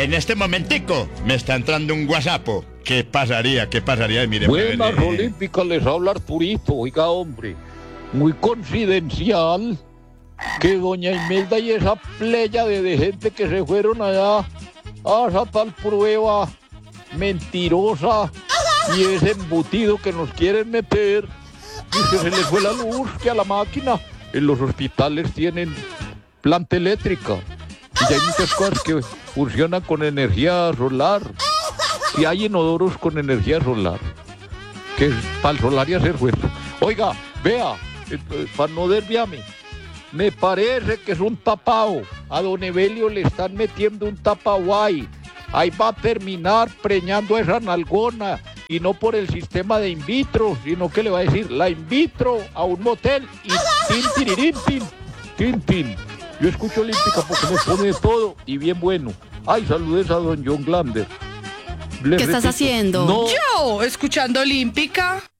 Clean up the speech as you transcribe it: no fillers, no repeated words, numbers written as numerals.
En este momentico me está entrando un WhatsApp. ¿Qué pasaría? Mire, Buenas Olímpicas, les habla Arturito. Oiga, hombre, muy coincidencial que doña Imelda y esa playa de gente que se fueron allá a esa tal prueba mentirosa y ese embutido que nos quieren meter, y que se les fue la luz, que a la máquina en los hospitales tienen planta eléctrica y hay muchas cosas que funcionan con energía solar. Si hay inodoros con energía solar, que para el solar y hacer fuerza. Oiga, vea, para no desviarme, me parece que es un tapao. A don Evelio le están metiendo un tapao ahí. Ahí va a terminar preñando a esa nalgona. Y no por el sistema de in vitro, sino que le va a decir, la invitro a un motel y tin, tirirín, tin. Yo escucho Olímpica porque me pone todo y bien bueno. Ay, saludes a don John Glander. ¿Qué estás haciendo? No. Yo, escuchando Olímpica.